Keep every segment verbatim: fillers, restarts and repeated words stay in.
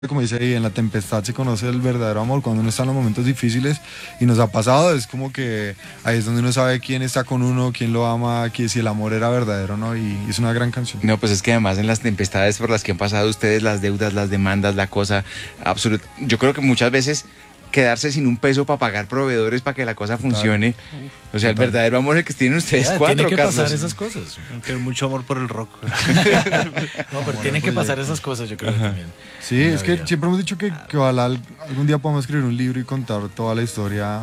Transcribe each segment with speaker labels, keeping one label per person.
Speaker 1: Como dice ahí, en la tempestad se conoce el verdadero amor, cuando uno está en los momentos difíciles, y nos ha pasado, es como que ahí es donde uno sabe quién está con uno, quién lo ama, que si el amor era verdadero, ¿no? Y es una gran canción.
Speaker 2: No, pues es que además en las tempestades por las que han pasado ustedes, las deudas, las demandas, la cosa absoluta, yo creo que muchas veces quedarse sin un peso para pagar proveedores para que la cosa funcione. Total. O sea, el Total. verdadero amor es que tienen ustedes ya, cuatro,
Speaker 3: Tiene que
Speaker 2: Carlos.
Speaker 3: pasar esas cosas.
Speaker 4: Aunque mucho amor por el rock.
Speaker 3: No, pero tienen que pasar esas cosas, yo creo. También.
Speaker 1: Sí, es que siempre hemos dicho que, que ojalá algún día podamos escribir un libro y contar toda la historia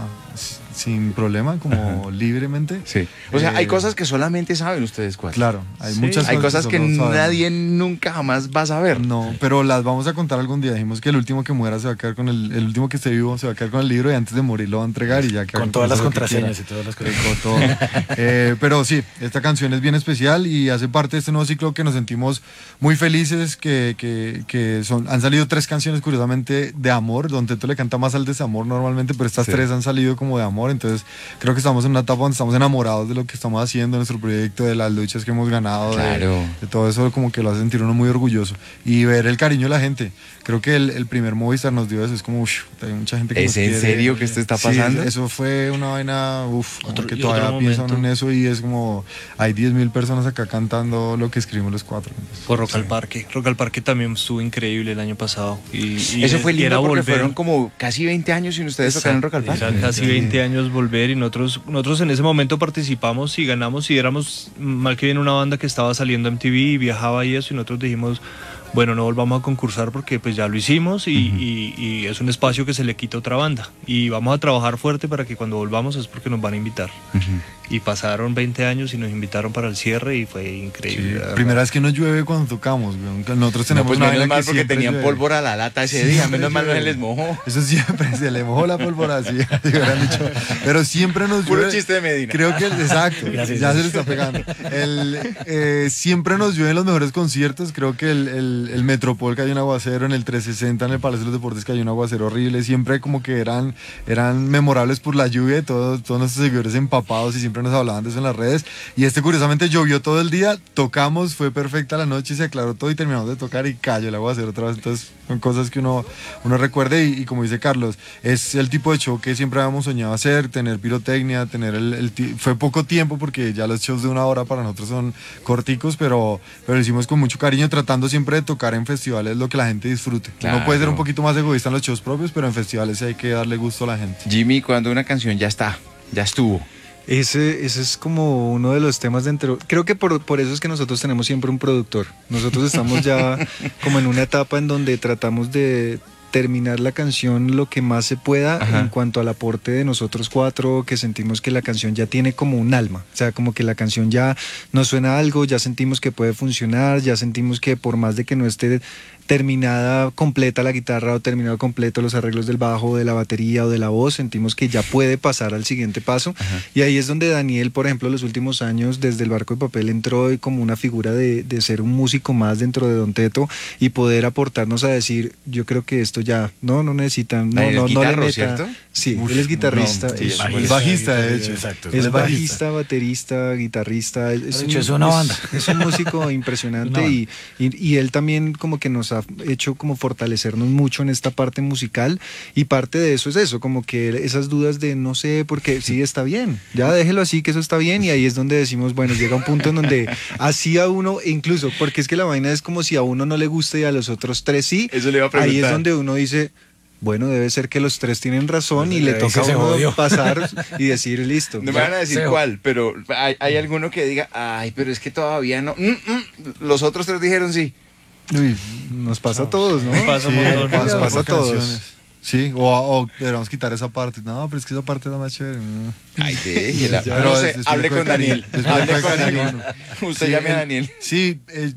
Speaker 1: sin problema, como Ajá. libremente.
Speaker 2: Sí. O sea, eh, hay cosas que solamente saben ustedes cuatro.
Speaker 1: Claro, hay
Speaker 2: sí.
Speaker 1: muchas
Speaker 2: hay cosas
Speaker 1: cosas
Speaker 2: que,
Speaker 1: que
Speaker 2: nadie nunca jamás va a saber.
Speaker 1: No, pero las vamos a contar algún día. Dijimos que el último que muera se va a quedar con el, el último que esté vivo se va a quedar con el libro y antes de morir lo va a entregar y ya que
Speaker 3: con todas las contraseñas y todas las cosas.
Speaker 1: Con todo. eh, pero sí, esta canción es bien especial y hace parte de este nuevo ciclo que nos sentimos muy felices, que, que, que son, han salido tres canciones curiosamente de amor. Don Teto le canta más al desamor normalmente, pero estas sí. tres han salido como de amor, entonces creo que estamos en una etapa donde estamos enamorados de lo que estamos haciendo, de nuestro proyecto, de las luchas que hemos ganado,
Speaker 2: claro.
Speaker 1: de, de todo eso, como que lo hace sentir uno muy orgulloso y ver el cariño de la gente. Creo que el, el primer Movistar nos dio eso, es como, uff, hay mucha gente que
Speaker 2: ¿Es
Speaker 1: nos
Speaker 2: en
Speaker 1: quiere.
Speaker 2: serio que esto está pasando?
Speaker 1: Sí, eso fue una vaina, uff, que
Speaker 4: y
Speaker 1: todavía
Speaker 4: otro
Speaker 1: piensan
Speaker 4: momento.
Speaker 1: en eso y es como, hay diez mil personas acá cantando lo que escribimos los cuatro.
Speaker 4: Por Rock al Parque. Rock al Parque también estuvo increíble el año pasado. Y, y
Speaker 2: eso fue lindo porque
Speaker 4: volver.
Speaker 2: fueron como casi veinte años sin ustedes tocar en Rock al Parque.
Speaker 4: Era casi veinte años volver y nosotros, nosotros en ese momento participamos y ganamos y éramos mal que bien una banda que estaba saliendo en M T V y viajaba y eso y nosotros dijimos, bueno, no volvamos a concursar porque pues ya lo hicimos y, uh-huh. y, y es un espacio que se le quita a otra banda y vamos a trabajar fuerte para que cuando volvamos es porque nos van a invitar. Uh-huh. Y pasaron veinte años y nos invitaron para el cierre y fue increíble.
Speaker 1: Sí, primera vez que no llueve cuando tocamos, nosotros tenemos
Speaker 2: no, pues
Speaker 1: una
Speaker 2: menos mal
Speaker 1: que
Speaker 2: porque tenían
Speaker 1: llueve.
Speaker 2: pólvora a la lata ese día, menos mal no se les mojó.
Speaker 1: Eso siempre, se le mojó la pólvora, sí, dicho. Pero siempre nos llueve.
Speaker 2: Puro chiste de Medina.
Speaker 1: Creo que, exacto,
Speaker 3: Gracias,
Speaker 1: ya
Speaker 3: gracias.
Speaker 1: se le está pegando. El, eh, siempre nos llueve en los mejores conciertos, creo que el, el, el Metropol cayó un aguacero, en el trescientos sesenta en el Palacio de los Deportes cayó un aguacero horrible, siempre como que eran, eran memorables por la lluvia, todos, todos nuestros seguidores empapados y siempre nos hablaban de eso en las redes, y este curiosamente llovió todo el día, tocamos, fue perfecta la noche, se aclaró todo y terminamos de tocar y cayó el aguacero otra vez, entonces son cosas que uno, uno recuerde y, y como dice Carlos, es el tipo de show que siempre habíamos soñado hacer, tener pirotecnia, tener el, el fue poco tiempo porque ya los shows de una hora para nosotros son corticos, pero, pero lo hicimos con mucho cariño, tratando siempre de tocar en festivales lo que la gente disfrute. Claro. Uno puede ser un poquito más egoísta en los shows propios, pero en festivales hay que darle gusto a la gente.
Speaker 2: Jimmy, cuando una canción ya está, ya estuvo.
Speaker 5: Ese, ese es como uno de los temas dentro. Creo que por, por eso es que nosotros tenemos siempre un productor. Nosotros estamos ya como en una etapa en donde tratamos de terminar la canción lo que más se pueda. Ajá. En cuanto al aporte de nosotros cuatro, que sentimos que la canción ya tiene como un alma, o sea, como que la canción ya nos suena a algo, ya sentimos que puede funcionar, ya sentimos que por más de que no esté terminada completa la guitarra o terminado completo los arreglos del bajo, de la batería o de la voz, sentimos que ya puede pasar al siguiente paso. Ajá. Y ahí es donde Daniel, por ejemplo, los últimos años desde el Barco de Papel entró como una figura de, de ser un músico más dentro de Don Teto y poder aportarnos a decir, yo creo que esto ya, no, no necesitan, no, no, no le meta.
Speaker 2: ¿Cierto?
Speaker 5: Sí, Uf, él es guitarrista,
Speaker 1: no, sí,
Speaker 5: es
Speaker 1: bajista, bajista de hecho.
Speaker 5: Exacto, es bajista, baterista, guitarrista. Es,
Speaker 3: de hecho,
Speaker 5: un,
Speaker 3: es una banda.
Speaker 5: Es, es un músico impresionante y, y, y él también como que nos ha hecho como fortalecernos mucho en esta parte musical y parte de eso es eso, como que esas dudas de no sé, porque sí está bien, ya déjelo así que eso está bien y ahí es donde decimos, bueno, llega un punto en donde así a uno, incluso, porque es que la vaina es como si a uno no le gusta y a los otros tres sí,
Speaker 2: eso le iba a preguntar.
Speaker 5: Ahí es donde uno dice, bueno, debe ser que los tres tienen razón y le toca a uno pasar y decir listo.
Speaker 2: No me van a decir cuál, pero hay, hay alguno que diga, ay, pero es que todavía no. Mm, mm. Los otros tres dijeron sí.
Speaker 5: Uy, nos pasa a todos, ¿no?
Speaker 4: Nos pasa, sí,
Speaker 5: nos pasa, pasa a todos.
Speaker 1: Sí, o, o deberíamos quitar esa parte. No, pero es que esa parte es la más chévere.
Speaker 2: Ay, déjela.
Speaker 1: Ya,
Speaker 2: pero
Speaker 1: no
Speaker 2: sé, hable con Daniel. Hable con Daniel. Usted
Speaker 1: sí,
Speaker 2: llame a
Speaker 1: él,
Speaker 2: Daniel.
Speaker 1: Sí, él,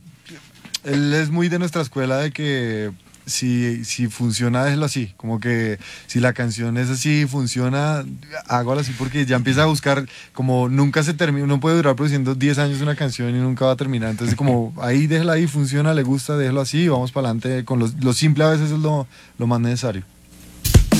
Speaker 1: él es muy de nuestra escuela de que si, si funciona, déjelo así. Como que si la canción es así, funciona, hágalo así, porque ya empieza a buscar, como nunca se termina, uno puede durar produciendo diez años una canción y nunca va a terminar. Entonces, como ahí, déjela ahí, funciona, le gusta, déjelo así, vamos para adelante. Con lo, lo simple a veces es lo, lo más necesario.